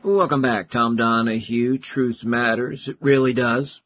Welcome back, Tom Donahue. Truth matters. It really does.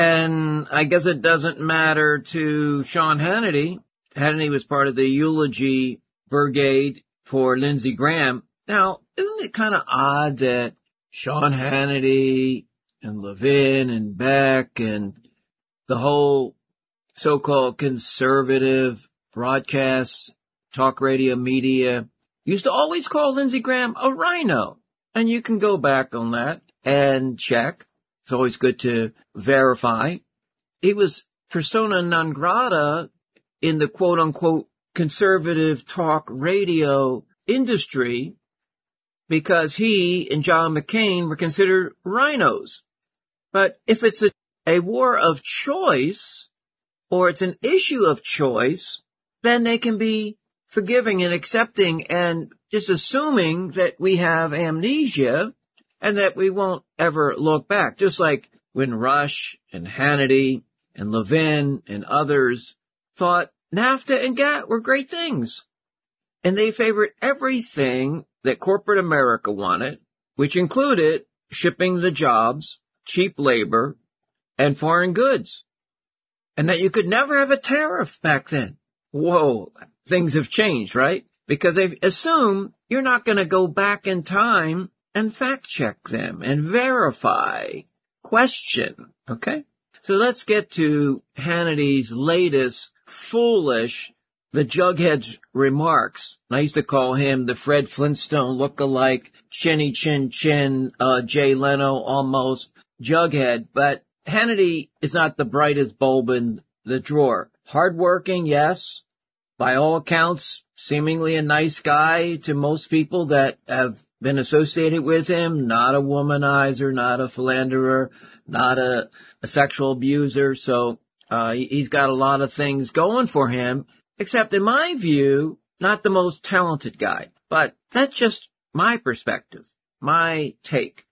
And I guess it doesn't matter to Sean Hannity. Hannity was part of the eulogy brigade for Lindsey Graham. Now, isn't it kind of odd that Sean Hannity and Levin and Beck and the whole so-called conservative broadcast talk radio media used to always call Lindsey Graham a rhino? And you can go back on that and check. It's always good to verify. He was persona non grata in the quote-unquote conservative talk radio industry because he and John McCain were considered rhinos. But if it's a war of choice or it's an issue of choice, then they can be forgiving and accepting and just assuming that we have amnesia and that we won't ever look back. Just like when Rush and Hannity and Levin and others thought NAFTA and GATT were great things. And they favored everything that corporate America wanted, which included shipping the jobs, cheap labor, and foreign goods. And that you could never have a tariff back then. Whoa, things have changed, right? Because they assume you're not going to go back in time and fact check them and verify, question, okay? So let's get to Hannity's latest foolish, the Jughead's remarks. I used to call him the Fred Flintstone look-alike, chinny chin chin, Jay Leno almost, Jughead. But Hannity is not the brightest bulb in the drawer. Hardworking, yes. By all accounts, seemingly a nice guy to most people that have been associated with him. Not a womanizer, not a philanderer, not a sexual abuser. So he's got a lot of things going for him, except in my view, not the most talented guy. But that's just my perspective, my take.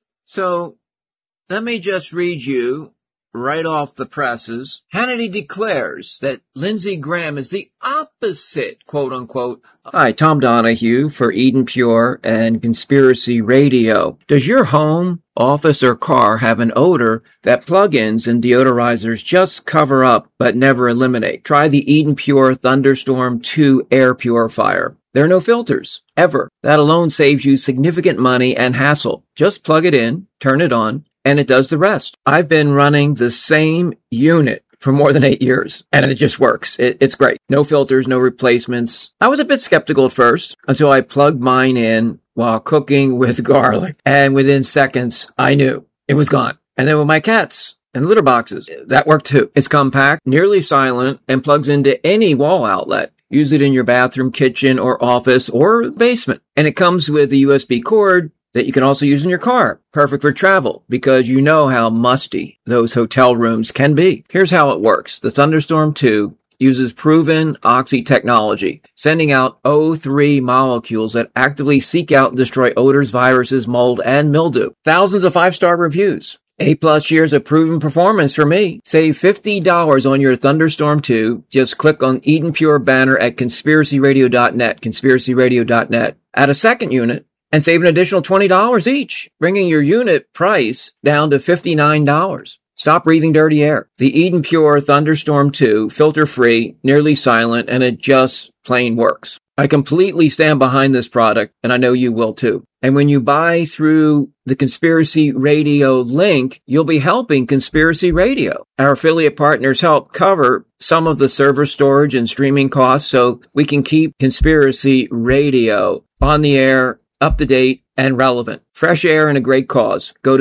So let me just read you right off the presses. Hannity declares that Lindsey Graham is the opposite, quote unquote. Hi, Tom Donahue for Eden Pure and Conspiracy Radio. Does your home, office, or car have an odor that plug-ins and deodorizers just cover up but never eliminate? Try the Eden Pure Thunderstorm 2 air purifier. There are no filters, ever. That alone saves you significant money and hassle. Just plug it in, turn it on, and it does the rest. I've been running the same unit for more than 8 years, and it just works. It's great. No filters, no replacements. I was a bit skeptical at first until I plugged mine in while cooking with garlic, and within seconds, I knew it was gone. And then with my cats and litter boxes, that worked too. It's compact, nearly silent, and plugs into any wall outlet. Use it in your bathroom, kitchen, or office, or basement. And it comes with a USB cord that you can also use in your car. Perfect for travel, because you know how musty those hotel rooms can be. Here's how it works. The Thunderstorm 2 uses proven oxy technology, sending out O3 molecules that actively seek out and destroy odors, viruses, mold, and mildew. Thousands of 5-star reviews. 8+ years of proven performance for me. Save $50 on your Thunderstorm 2. Just click on Eden Pure banner at conspiracyradio.net, conspiracyradio.net. Add a second unit and save an additional $20 each, bringing your unit price down to $59. Stop breathing dirty air. The Eden Pure Thunderstorm 2, filter-free, nearly silent, and it just plain works. I completely stand behind this product, and I know you will too. And when you buy through the Conspiracy Radio link, you'll be helping Conspiracy Radio. Our affiliate partners help cover some of the server storage and streaming costs so we can keep Conspiracy Radio on the air, up to date, and relevant. Fresh air and a great cause. Go to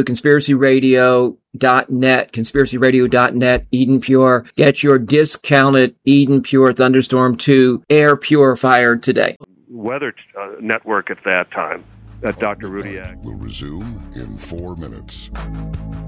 conspiracyradio.net, conspiracyradio.net, Eden Pure. Get your discounted Eden Pure Thunderstorm 2 air purifier today. Weather network at that time, at Dr. Rudiak. Will resume in 4 minutes.